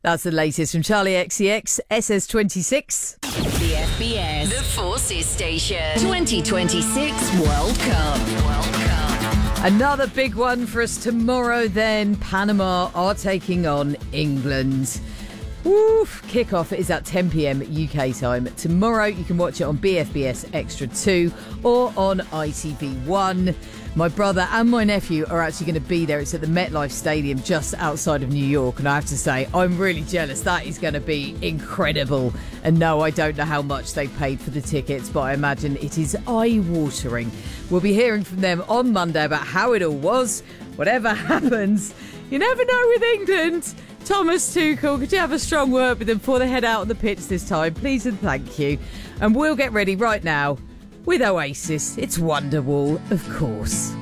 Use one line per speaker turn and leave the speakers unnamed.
That's the latest from Charlie XCX, SS26.
The FBS, the Forces Station, 2026 World Cup.
Another big one for us tomorrow then. Panama are taking on England. Woof. Kickoff is at 10 p.m. UK time. Tomorrow you can watch it on BFBS Extra 2 or on ITV1. My brother and my nephew are actually going to be there. It's at the MetLife Stadium just outside of New York. And I have to say, I'm really jealous. That is going to be incredible. And no, I don't know how much they paid for the tickets, but I imagine it is eye-watering. We'll be hearing from them on Monday about how it all was. Whatever happens, you never know with England. Thomas Tuchel, could you have a strong word with them before they head out on the pitch this time? Please and thank you. And we'll get ready right now with Oasis. It's Wonderwall, of course.